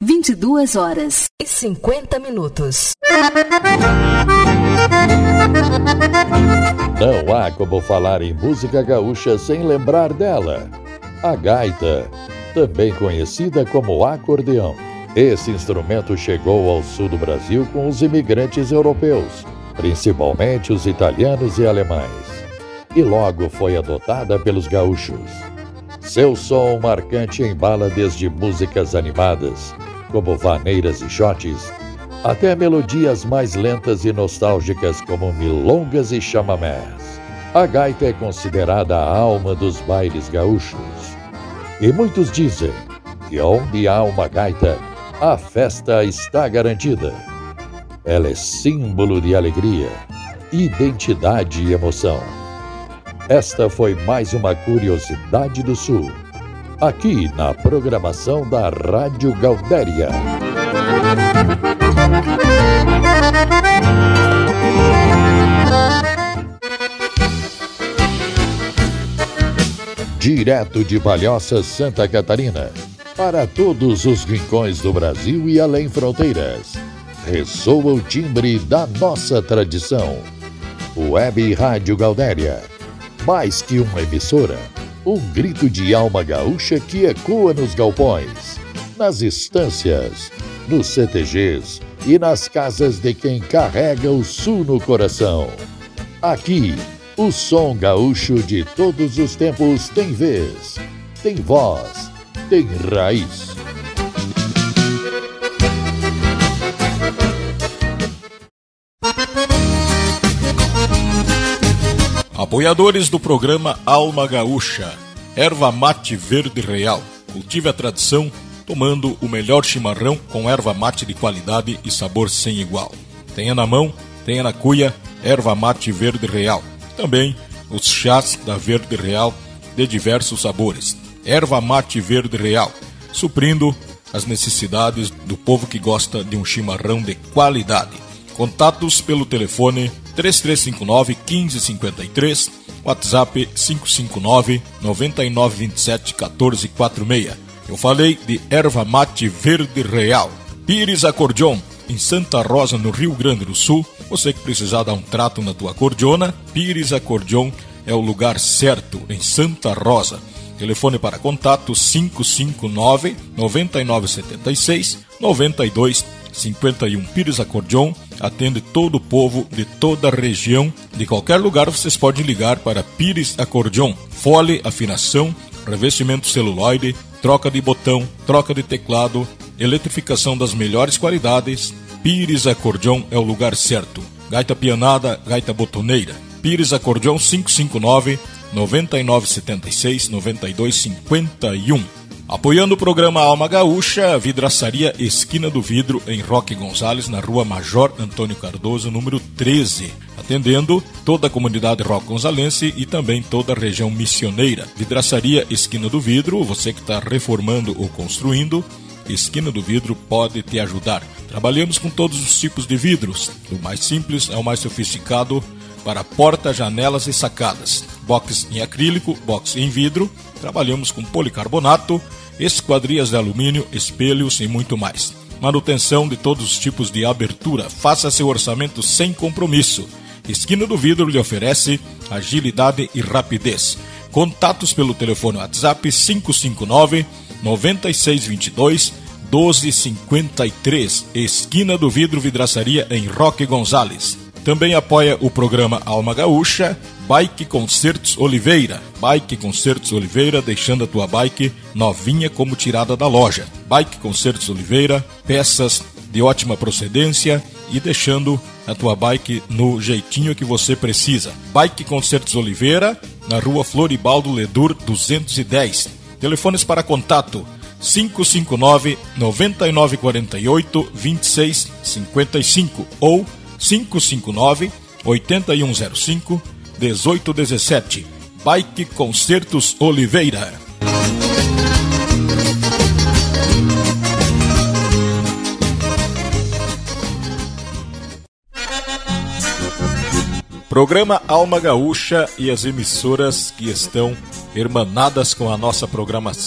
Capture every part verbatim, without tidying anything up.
vinte e duas horas e cinquenta minutos. Não há como falar em música gaúcha sem lembrar dela. A gaita, também conhecida como acordeão. Esse instrumento chegou ao sul do Brasil com os imigrantes europeus, principalmente os italianos e alemães, e logo foi adotada pelos gaúchos. Seu som marcante embala desde músicas animadas, como vaneiras e xotes, até melodias mais lentas e nostálgicas como milongas e chamamés. A gaita é considerada a alma dos bailes gaúchos. E muitos dizem que onde há uma gaita, a festa está garantida. Ela é símbolo de alegria, identidade e emoção. Esta foi mais uma curiosidade do Sul, aqui na programação da Rádio Gaudéria. Direto de Palhoça, Santa Catarina, para todos os rincões do Brasil e além fronteiras, ressoa o timbre da nossa tradição. Web Rádio Gaudéria, mais que uma emissora, um grito de alma gaúcha que ecoa nos galpões, nas estâncias, nos C T Gs e nas casas de quem carrega o sul no coração. Aqui, o som gaúcho de todos os tempos tem vez, tem voz, tem raiz. Apoiadores do programa Alma Gaúcha. Erva mate verde real. Cultive a tradição tomando o melhor chimarrão com erva mate de qualidade e sabor sem igual. Tenha na mão, tenha na cuia, erva mate verde real. Também os chás da Verde Real de diversos sabores. Erva mate verde real, suprindo as necessidades do povo que gosta de um chimarrão de qualidade. Contatos pelo telefone três três cinco nove, um cinco cinco três, WhatsApp cinco cinco nove, nove nove dois sete, um quatro quatro seis. Eu falei de erva mate verde real. Pires Acordeon, em Santa Rosa, no Rio Grande do Sul. Você que precisar dar um trato na tua acordeona, Pires Acordeon é o lugar certo, em Santa Rosa. Telefone para contato cinco cinco nove, nove nove sete seis, nove dois cinco um. Pires Acordeon atende todo o povo de toda a região. De qualquer lugar vocês podem ligar para Pires Acordeon. Fole, afinação, revestimento celuloide, troca de botão, troca de teclado, eletrificação das melhores qualidades. Pires Acordeon é o lugar certo. Gaita pianada, gaita botoneira. Pires Acordeon cinco cinco nove, nove nove sete seis, nove dois cinco um. Apoiando o programa Alma Gaúcha, Vidraçaria Esquina do Vidro, em Roque Gonzales, na rua Major Antônio Cardoso, número treze. Atendendo toda a comunidade roque gonzalense e também toda a região missioneira. Vidraçaria Esquina do Vidro, você que está reformando ou construindo, Esquina do Vidro pode te ajudar. Trabalhamos com todos os tipos de vidros, do mais simples ao mais sofisticado, para portas, janelas e sacadas. Box em acrílico, box em vidro. Trabalhamos com policarbonato, esquadrias de alumínio, espelhos e muito mais. Manutenção de todos os tipos de abertura. Faça seu orçamento sem compromisso. Esquina do Vidro lhe oferece agilidade e rapidez. Contatos pelo telefone WhatsApp cinco cinco nove, nove seis dois dois, um dois cinco três. Esquina do Vidro, Vidraçaria em Roque Gonzales. Também apoia o programa Alma Gaúcha, Bike Concertos Oliveira. Bike Concertos Oliveira, deixando a tua bike novinha como tirada da loja. Bike Concertos Oliveira, peças de ótima procedência e deixando a tua bike no jeitinho que você precisa. Bike Concertos Oliveira, na rua Floribaldo Ledur duzentos e dez. Telefones para contato cinco cinco nove, nove nove quatro oito, dois seis cinco cinco ou cinco cinco nove, oito um zero cinco, um oito um sete. Bike Concertos Oliveira. Programa Alma Gaúcha e as emissoras que estão hermanadas com a nossa programação.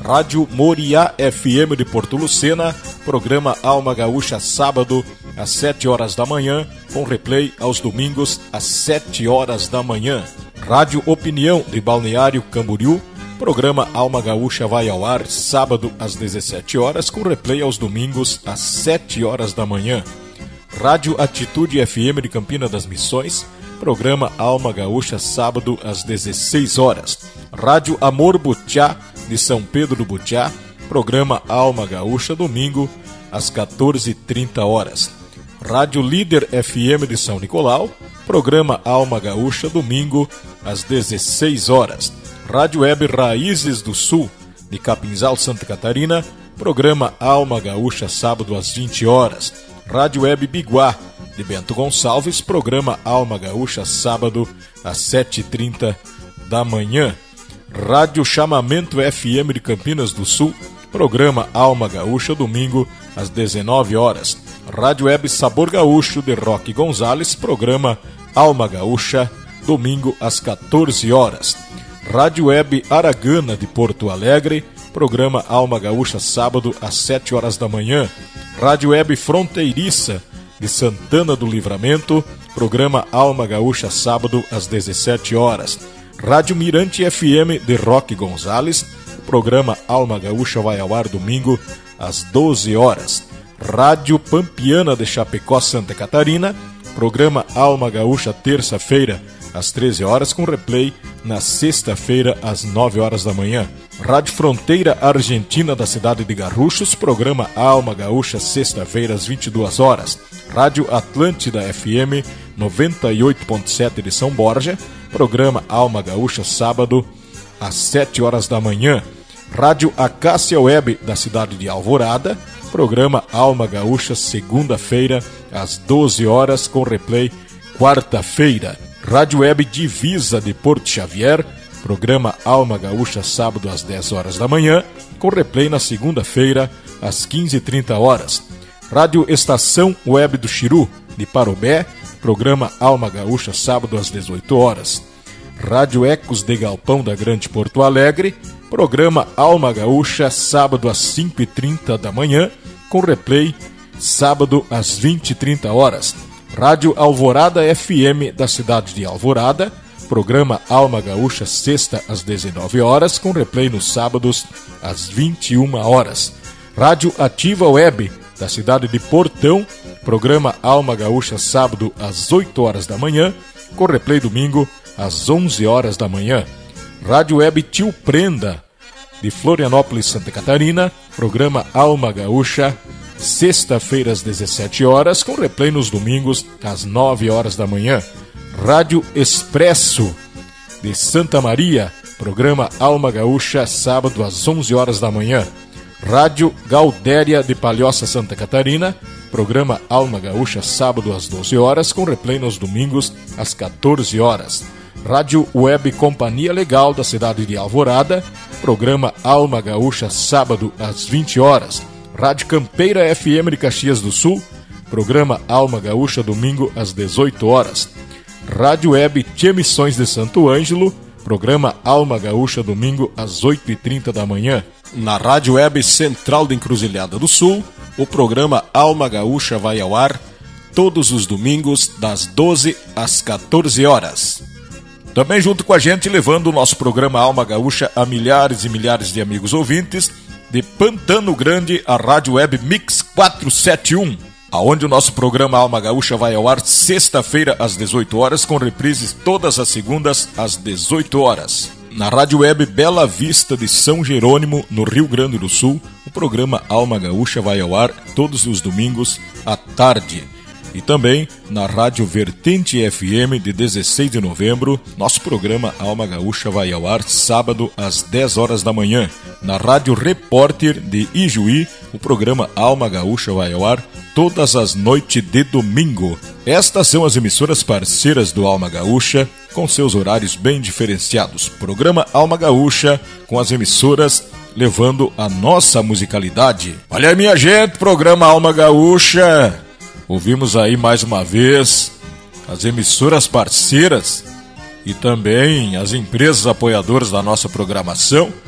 Rádio Moriá F M de Porto Lucena, programa Alma Gaúcha, sábado às sete horas da manhã, com replay aos domingos às sete horas da manhã. Rádio Opinião de Balneário Camboriú, programa Alma Gaúcha vai ao ar sábado às dezessete horas, com replay aos domingos às sete horas da manhã. Rádio Atitude F M de Campina das Missões, programa Alma Gaúcha sábado às dezesseis horas. Rádio Amor Butiá de São Pedro do Butiá, programa Alma Gaúcha domingo às quatorze e trinta horas. Rádio Líder F M de São Nicolau, programa Alma Gaúcha domingo às dezesseis horas. Rádio Web Raízes do Sul de Capinzal, Santa Catarina, programa Alma Gaúcha sábado às vinte horas. Rádio Web Biguá de Bento Gonçalves, programa Alma Gaúcha sábado às sete e trinta da manhã. Rádio Chamamento F M de Campinas do Sul, programa Alma Gaúcha domingo às dezenove horas. Rádio Web Sabor Gaúcho de Roque Gonzalez, programa Alma Gaúcha domingo às quatorze horas. Rádio Web Aragana de Porto Alegre, programa Alma Gaúcha sábado às sete horas da manhã. Rádio Web Fronteiriça de Santana do Livramento, programa Alma Gaúcha sábado às dezessete horas. Rádio Mirante F M de Roque Gonzalez, programa Alma Gaúcha vai ao ar domingo às doze horas. Rádio Pampiana de Chapecó, Santa Catarina, programa Alma Gaúcha terça-feira às treze horas, com replay na sexta-feira às nove horas da manhã. Rádio Fronteira Argentina da cidade de Garruchos, programa Alma Gaúcha sexta-feira às vinte e duas horas. Rádio Atlântida F M noventa e oito ponto sete de São Borja, programa Alma Gaúcha sábado às sete horas da manhã. Rádio Acácia Web da cidade de Alvorada, programa Alma Gaúcha segunda-feira às doze horas, com replay quarta-feira. Rádio Web Divisa de Porto Xavier, programa Alma Gaúcha sábado às dez horas da manhã, com replay na segunda-feira às quinze e trinta horas. Rádio Estação Web do Xiru de Parobé, programa Alma Gaúcha sábado às dezoito horas. Rádio Ecos de Galpão da Grande Porto Alegre, programa Alma Gaúcha sábado às cinco e trinta da manhã, com replay sábado às vinte e trinta horas. Rádio Alvorada F M da cidade de Alvorada, programa Alma Gaúcha sexta às dezenove horas, com replay nos sábados às vinte e uma horas. Rádio Ativa Web da cidade de Portão, programa Alma Gaúcha sábado às oito horas da manhã, com replay domingo às onze horas da manhã. Rádio Web Tio Prenda de Florianópolis, Santa Catarina, programa Alma Gaúcha sexta-feira às dezessete horas, com replay nos domingos às nove horas da manhã. Rádio Expresso de Santa Maria, programa Alma Gaúcha sábado às onze horas da manhã. Rádio Gaudéria de Palhoça, Santa Catarina, programa Alma Gaúcha sábado às doze horas, com replay nos domingos às quatorze horas. Rádio Web Companhia Legal da cidade de Alvorada, programa Alma Gaúcha sábado às vinte horas. Rádio Campeira F M de Caxias do Sul, programa Alma Gaúcha domingo às dezoito horas. Rádio Web Tchê Missões de Santo Ângelo, programa Alma Gaúcha domingo às oito e trinta da manhã. Na Rádio Web Central de Encruzilhada do Sul, o programa Alma Gaúcha vai ao ar todos os domingos das doze às quatorze horas. Também junto com a gente, levando o nosso programa Alma Gaúcha a milhares e milhares de amigos ouvintes, de Pantano Grande, a Rádio Web Mix quatrocentos e setenta e um, aonde o nosso programa Alma Gaúcha vai ao ar sexta-feira às dezoito horas, com reprises todas as segundas às dezoito horas. Na Rádio Web Bela Vista de São Jerônimo, no Rio Grande do Sul, o programa Alma Gaúcha vai ao ar todos os domingos à tarde. E também na Rádio Vertente F M de dezesseis de novembro, nosso programa Alma Gaúcha vai ao ar sábado às dez horas da manhã. Na Rádio Repórter de Ijuí, o programa Alma Gaúcha vai ao ar todas as noites de domingo. Estas são as emissoras parceiras do Alma Gaúcha, com seus horários bem diferenciados. Programa Alma Gaúcha, com as emissoras levando a nossa musicalidade. Olha aí, minha gente, programa Alma Gaúcha. Ouvimos aí mais uma vez as emissoras parceiras e também as empresas apoiadoras da nossa programação,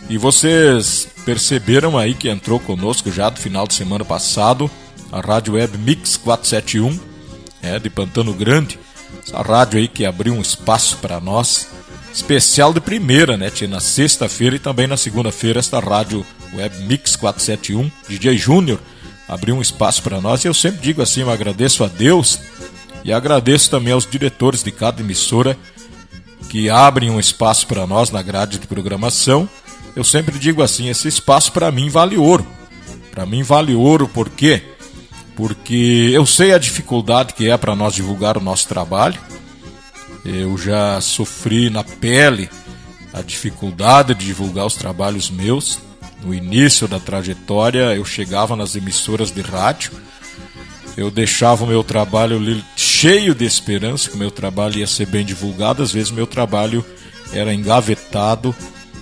E vocês perceberam aí que entrou conosco já do final de semana passado a Rádio Web Mix quatrocentos e setenta e um, é, de Pantano Grande. Essa rádio aí que abriu um espaço para nós, especial de primeira, né? Tinha na sexta-feira e também na segunda-feira esta Rádio Web Mix quatrocentos e setenta e um, D J Júnior, abriu um espaço para nós. E eu sempre digo assim, eu agradeço a Deus e agradeço também aos diretores de cada emissora que abrem um espaço para nós na grade de programação. Eu sempre digo assim, esse espaço para mim vale ouro. Para mim vale ouro, por quê? Porque eu sei a dificuldade que é para nós divulgar o nosso trabalho. Eu já sofri na pele a dificuldade de divulgar os trabalhos meus. No início da trajetória, eu chegava nas emissoras de rádio, eu deixava o meu trabalho cheio de esperança que o meu trabalho ia ser bem divulgado. Às vezes o meu trabalho era engavetado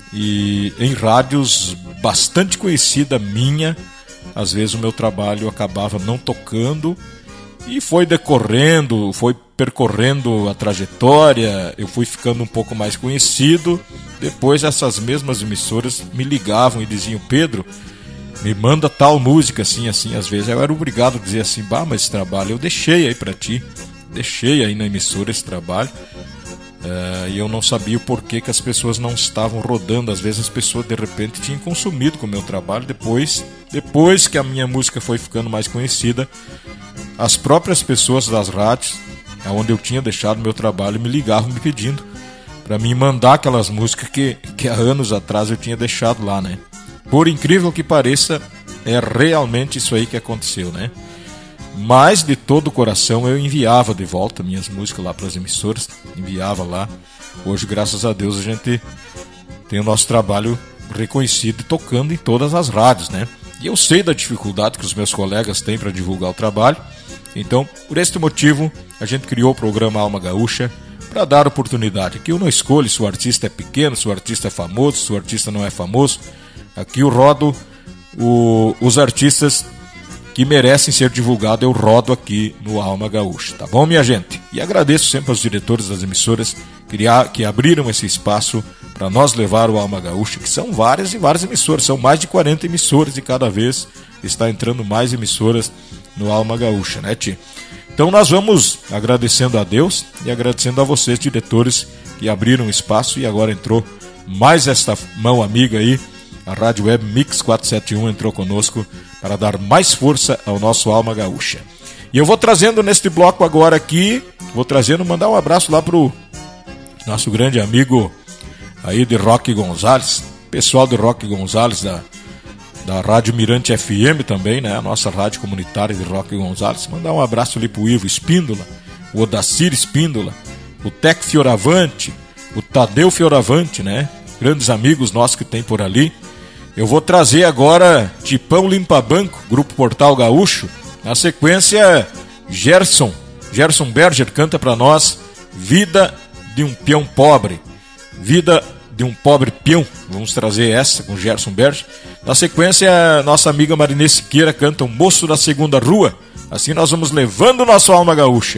e em rádios bastante conhecida minha, às vezes o meu trabalho acabava não tocando. E foi decorrendo, foi percorrendo a trajetória, eu fui ficando um pouco mais conhecido. Depois essas mesmas emissoras me ligavam e diziam: Pedro, me manda tal música, assim, assim. Às vezes eu era obrigado a dizer assim: bah, mas esse trabalho eu deixei aí pra ti, deixei aí na emissora esse trabalho. Uh, e eu não sabia o porquê que as pessoas não estavam rodando. Às vezes as pessoas de repente tinham consumido com o meu trabalho. Depois, depois que a minha música foi ficando mais conhecida, as próprias pessoas das rádios, onde eu tinha deixado meu trabalho, me ligavam me pedindo para mim mandar aquelas músicas que, que há anos atrás eu tinha deixado lá, né? Por incrível que pareça, é realmente isso aí que aconteceu, né? Mas de todo o coração eu enviava de volta minhas músicas lá para as emissoras, enviava lá. Hoje, graças a Deus, a gente tem o nosso trabalho reconhecido e tocando em todas as rádios, né? E eu sei da dificuldade que os meus colegas têm para divulgar o trabalho. Então, por este motivo, a gente criou o programa Alma Gaúcha para dar oportunidade. Aqui eu não escolho se o artista é pequeno, se o artista é famoso, se o artista não é famoso. Aqui eu rodo o, os artistas que merecem ser divulgados, eu rodo aqui no Alma Gaúcha, tá bom, minha gente? E agradeço sempre aos diretores das emissoras que, que abriram esse espaço para nós levar o Alma Gaúcha, que são várias e várias emissoras, são mais de quarenta emissoras e cada vez está entrando mais emissoras no Alma Gaúcha, né, tia? Então nós vamos agradecendo a Deus e agradecendo a vocês, diretores, que abriram espaço, e agora entrou mais esta mão amiga aí, a Rádio Web Mix quatrocentos e setenta e um entrou conosco para dar mais força ao nosso Alma Gaúcha. E eu vou trazendo neste bloco agora aqui, vou trazendo, mandar um abraço lá pro nosso grande amigo aí de Roque Gonzalez, pessoal de Roque Gonzalez da, da Rádio Mirante F M também, né? A nossa rádio comunitária de Roque Gonzalez. Mandar um abraço ali pro Ivo Espíndola, o Odacir Espíndola, o Tec Fioravante, o Tadeu Fioravante, né? Grandes amigos nossos que tem por ali. Eu vou trazer agora Tipão Limpa Banco, Grupo Portal Gaúcho. Na sequência, Gerson, Gerson Berger canta para nós Vida de um Peão Pobre. Vida de um Pobre Peão. Vamos trazer essa com Gerson Berger. Na sequência, nossa amiga Marinê Siqueira canta O Moço da Segunda Rua. Assim nós vamos levando o nosso Alma Gaúcha.